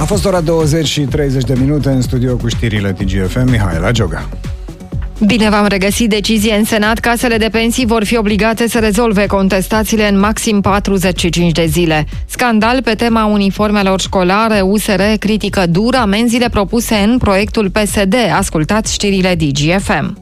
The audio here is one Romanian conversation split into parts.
A fost ora 20 și 30 de minute în studio cu știrile DGFM, Mihaela Gioga. Bine v-am regăsit. Decizie în Senat. Casele de pensii vor fi obligate să rezolve contestațiile în maxim 45 de zile. Scandal pe tema uniformelor școlare. USR critică dur amenziile propuse în proiectul PSD. Ascultați știrile DGFM.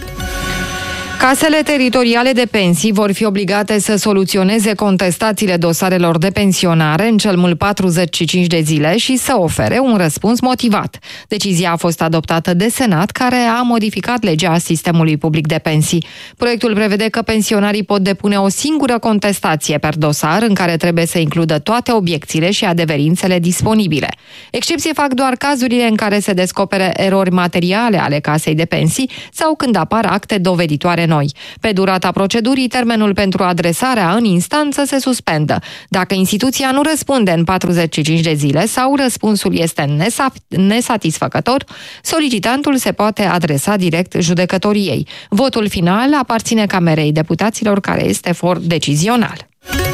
Casele teritoriale de pensii vor fi obligate să soluționeze contestațiile dosarelor de pensionare în cel mult 45 de zile și să ofere un răspuns motivat. Decizia a fost adoptată de Senat, care a modificat legea sistemului public de pensii. Proiectul prevede că pensionarii pot depune o singură contestație per dosar, în care trebuie să includă toate obiecțiile și adeverințele disponibile. Excepție fac doar cazurile în care se descopere erori materiale ale casei de pensii sau când apar acte doveditoare noi. Pe durata procedurii, termenul pentru adresarea în instanță se suspendă. Dacă instituția nu răspunde în 45 de zile sau răspunsul este nesatisfăcător, solicitantul se poate adresa direct judecătoriei. Votul final aparține Camerei Deputaților, care este for decizional.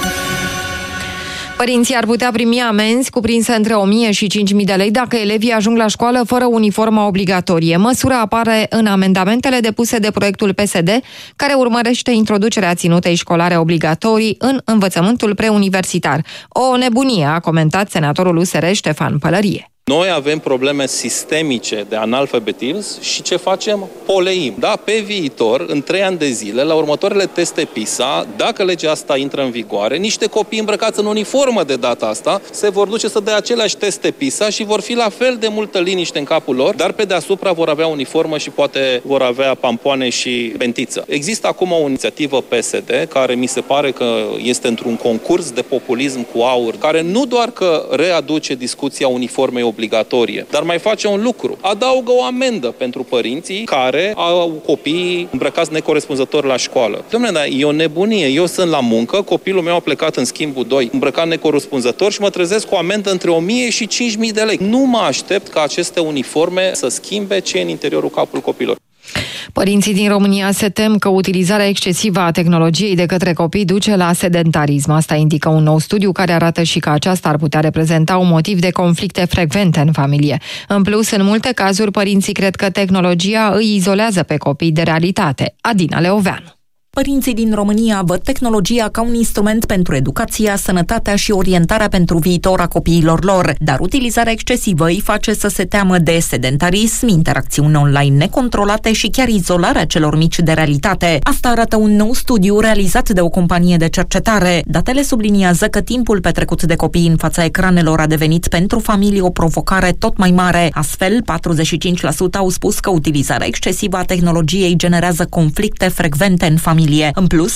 Părinții ar putea primi amenzi cuprinse între 1.000 și 5.000 de lei dacă elevii ajung la școală fără uniformă obligatorie. Măsura apare în amendamentele depuse de proiectul PSD, care urmărește introducerea ținutei școlare obligatorii în învățământul preuniversitar. O nebunie, a comentat senatorul USR Ștefan Pălărie. Noi avem probleme sistemice de analfabetism și ce facem? Poleim. Da, pe viitor, în 3 ani de zile, la următoarele teste PISA, dacă legea asta intră în vigoare, niște copii îmbrăcați în uniformă de data asta se vor duce să dea aceleași teste PISA și vor fi la fel de multă liniște în capul lor, dar pe deasupra vor avea uniformă și poate vor avea pampoane și bentiță. Există acum o inițiativă PSD care mi se pare că este într-un concurs de populism cu aur, care nu doar că readuce discuția uniformei obligatorie, dar mai face un lucru. Adaugă o amendă pentru părinții care au copii îmbrăcați necorespunzător la școală. Dom'le, dar e o nebunie. Eu sunt la muncă, copilul meu a plecat în schimbul 2, îmbrăcat necorespunzător și mă trezesc cu o amendă între 1.000 și 5.000 de lei. Nu mă aștept ca aceste uniforme să schimbe ce e în interiorul capului copilor. Părinții din România se tem că utilizarea excesivă a tehnologiei de către copii duce la sedentarism. Asta indică un nou studiu care arată și că aceasta ar putea reprezenta un motiv de conflicte frecvente în familie. În plus, în multe cazuri, părinții cred că tehnologia îi izolează pe copii de realitate. Adina Leoveanu. Părinții din România văd tehnologia ca un instrument pentru educația, sănătatea și orientarea pentru viitor a copiilor lor, dar utilizarea excesivă îi face să se teamă de sedentarism, interacțiuni online necontrolate și chiar izolarea celor mici de realitate. Asta arată un nou studiu realizat de o companie de cercetare. Datele subliniază că timpul petrecut de copii în fața ecranelor a devenit pentru familii o provocare tot mai mare. Astfel, 45% au spus că utilizarea excesivă a tehnologiei generează conflicte frecvente în familie. În plus,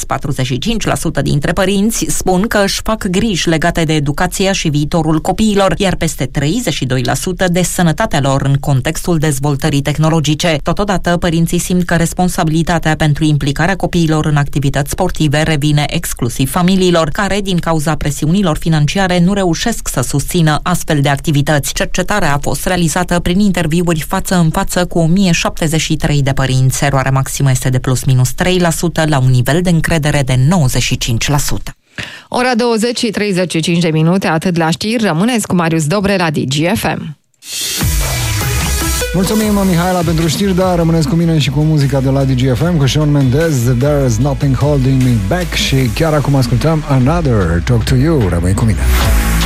45% dintre părinți spun că își fac griji legate de educația și viitorul copiilor, iar peste 32% de sănătatea lor în contextul dezvoltării tehnologice. Totodată, părinții simt că responsabilitatea pentru implicarea copiilor în activități sportive revine exclusiv familiilor, care, din cauza presiunilor financiare, nu reușesc să susțină astfel de activități. Cercetarea a fost realizată prin interviuri față în față cu 1073 de părinți. Eroarea maximă este de +-3%, la un nivel de încredere de 95%. Ora 20 și 35 de minute, atât la știri. Rămâneți cu Marius Dobre la DGFM. Mulțumim, Mihaela, pentru știri, dar rămâneți cu mine și cu muzica de la DGFM, cu Shawn Mendes, There's Nothing Holding Me Back, și chiar acum ascultăm Another, Talk to You. Rămâi cu mine.